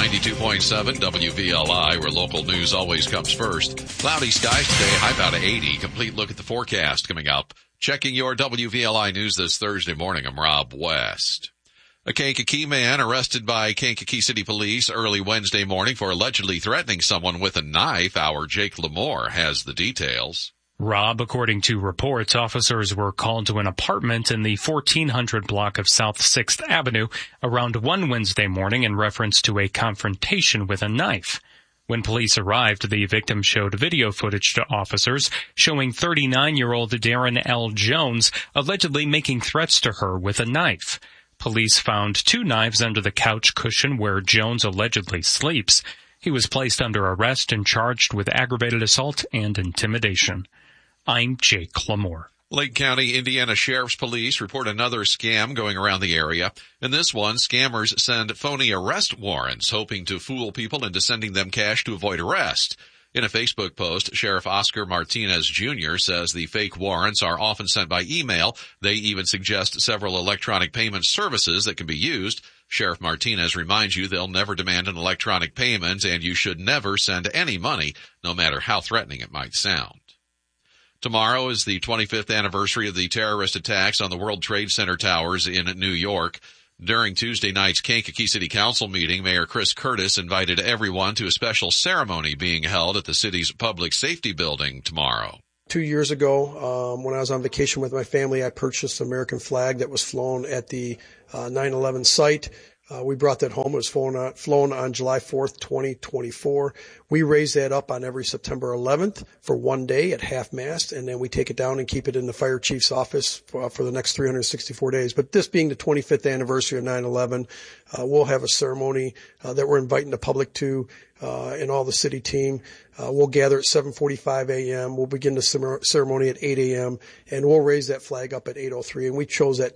92.7 WVLI, where local news always comes first. Cloudy skies today, high about 80. Complete look at the forecast coming up. Checking your WVLI news this Thursday morning, I'm Rob West. A Kankakee man arrested by Kankakee City Police early Wednesday morning for allegedly threatening someone with a knife. Our Jake Lamore has the details. Rob, according to reports, officers were called to an apartment in the 1400 block of South 6th Avenue around 1 Wednesday morning in reference to a confrontation with a knife. When police arrived, the victim showed video footage to officers showing 39-year-old Darren L. Jones allegedly making threats to her with a knife. Police found 2 knives under the couch cushion where Jones allegedly sleeps. He was placed under arrest and charged with aggravated assault and intimidation. I'm Jake Lamore. Lake County, Indiana Sheriff's Police report another scam going around the area. In this one, scammers send phony arrest warrants, hoping to fool people into sending them cash to avoid arrest. In a Facebook post, Sheriff Oscar Martinez Jr. says the fake warrants are often sent by email. They even suggest several electronic payment services that can be used. Sheriff Martinez reminds you they'll never demand an electronic payment, and you should never send any money, no matter how threatening it might sound. Tomorrow is the 25th anniversary of the terrorist attacks on the World Trade Center towers in New York. During Tuesday night's Kankakee City Council meeting, Mayor Chris Curtis invited everyone to a special ceremony being held at the city's public safety building tomorrow. 2 years ago, when I was on vacation with my family, I purchased an American flag that was flown at the 9/11 site. We brought that home. It was flown on July 4th, 2024. We raise that up on every September 11th for 1 day at half-mast, and then we take it down and keep it in the fire chief's office for the next 364 days. But this being the 25th anniversary of 9/11, we'll have a ceremony that we're inviting the public to and all the city team. We'll gather at 7:45 a.m. We'll begin the ceremony at 8 a.m., and we'll raise that flag up at 8:03, and we chose that